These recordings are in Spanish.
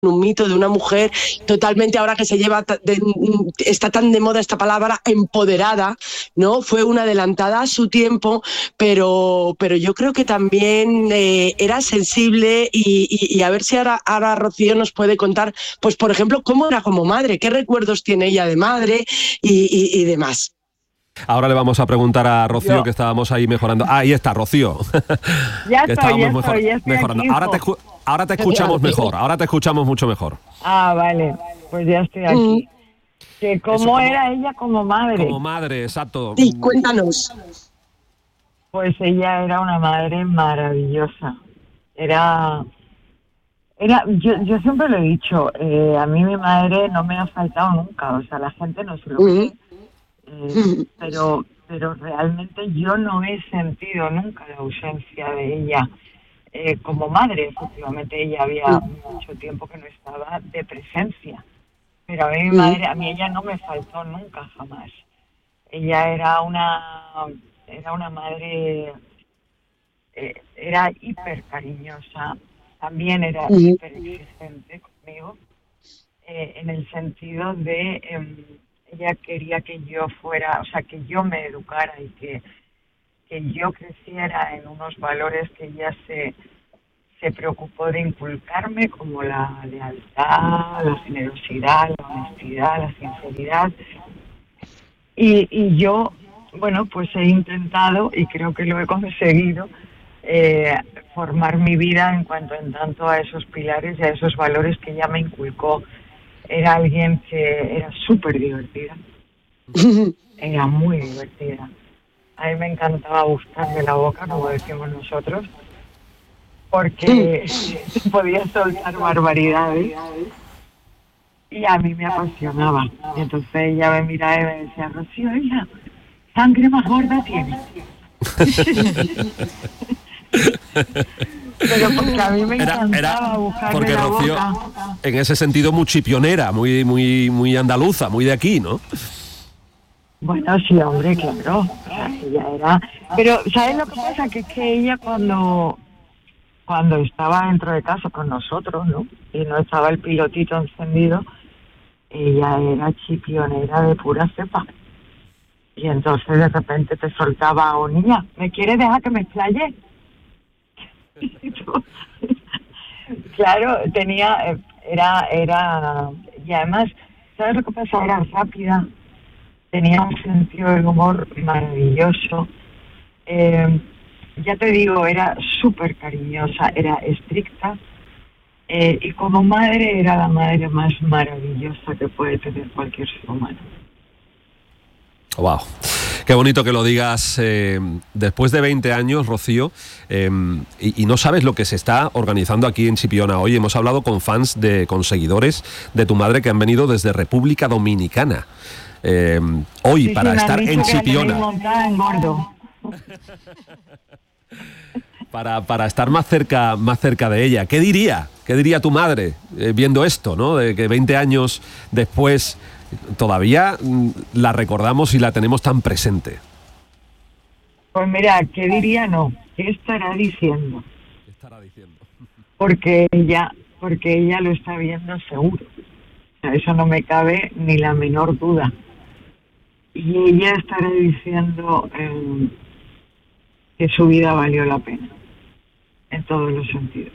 un mito de una mujer totalmente, ahora que se lleva, está tan de moda esta palabra, empoderada, ¿no? Fue una adelantada a su tiempo, pero yo creo que también era sensible y a ver si ahora Rocío nos puede contar, pues por ejemplo, cómo era como madre, qué recuerdos tiene ella de madre y demás. Ahora le vamos a preguntar a Rocío, que estábamos ahí mejorando. Ahí está, Rocío. Ya Que estoy, estábamos ya estoy mejorando. aquí, Ahora te escuchamos mejor, ahora te escuchamos mucho mejor. Ah, vale, pues ya estoy aquí. Que ¿Cómo era ella como madre? Como madre, exacto. Sí, cuéntanos. Pues ella era una madre maravillosa. Yo siempre lo he dicho, a mí mi madre no me ha faltado nunca, o sea, la gente no se lo cree, pero realmente yo no he sentido nunca la ausencia de ella como madre. Efectivamente, ella había mucho tiempo que no estaba de presencia, pero a mí mi madre, a mí ella no me faltó nunca, jamás. Ella era una madre, era hiper cariñosa, también era hiper exigente conmigo, en el sentido de ella quería que yo fuera, o sea, que yo me educara y que yo creciera en unos valores que ella se preocupó de inculcarme, como la lealtad, la generosidad, la honestidad, la sinceridad. Y yo, bueno, pues he intentado, y creo que lo he conseguido, formar mi vida en tanto a esos pilares y a esos valores que ella me inculcó. Era alguien que era súper divertida, era muy divertida. A mí me encantaba gustarle la boca, como decimos nosotros, porque podía soltar barbaridades y a mí me apasionaba. Y entonces ella me miraba y me decía: Rocío, hija, sangre más gorda tienes. Pero porque a mí me encantaba buscarle porque la Rocío, boca. en ese sentido, muy chipionera, muy andaluza, muy de aquí, ¿no? Bueno, sí, hombre, claro. O sea, ella era... Pero, ¿sabes lo que pasa? Que es que ella cuando estaba dentro de casa con nosotros, ¿no? Y no estaba el pilotito encendido, ella era chipionera de pura cepa. Y entonces de repente te soltaba: oh, niña, ¿me quieres dejar que me explaye? Claro, y además, ¿sabes lo que pasa? Era rápida, tenía un sentido del humor maravilloso, ya te digo, era súper cariñosa, era estricta, y como madre era la madre más maravillosa que puede tener cualquier ser humano. Wow. Qué bonito que lo digas después de 20 años, Rocío, y no sabes lo que se está organizando aquí en Chipiona hoy. Hemos hablado con fans, con seguidores de tu madre que han venido desde República Dominicana. Hoy, sí, para estar en Chipiona. Para estar más cerca de ella. ¿Qué diría tu madre viendo esto, ¿no? De que 20 años después todavía la recordamos y la tenemos tan presente. Pues mira, ¿qué diría? No, ¿qué estará diciendo? ¿Qué estará diciendo? Porque ella lo está viendo seguro. O sea, eso no me cabe ni la menor duda. Y ella estará diciendo que su vida valió la pena, en todos los sentidos.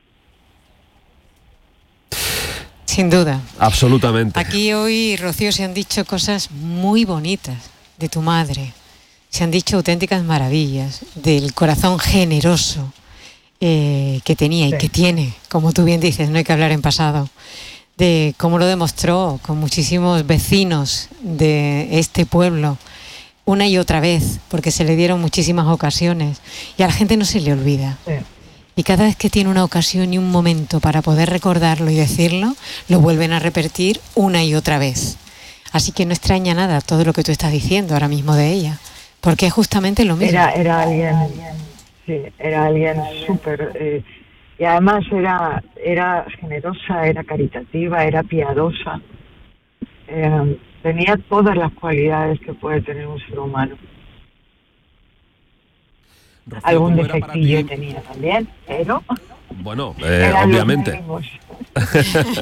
Sin duda. Absolutamente. Aquí hoy, Rocío, se han dicho cosas muy bonitas de tu madre. Se han dicho auténticas maravillas del corazón generoso que tenía y que tiene. Como tú bien dices, no hay que hablar en pasado. De cómo lo demostró con muchísimos vecinos de este pueblo una y otra vez, porque se le dieron muchísimas ocasiones y a la gente no se le olvida. Sí. Y cada vez que tiene una ocasión y un momento para poder recordarlo y decirlo, lo vuelven a repetir una y otra vez. Así que no extraña nada todo lo que tú estás diciendo ahora mismo de ella, porque es justamente lo mismo. Era alguien súper... y además era generosa, era caritativa, era piadosa. Tenía todas las cualidades que puede tener un ser humano. Rocío, algún defectillo tenía también, pero Bueno, Eran los obviamente. mínimos.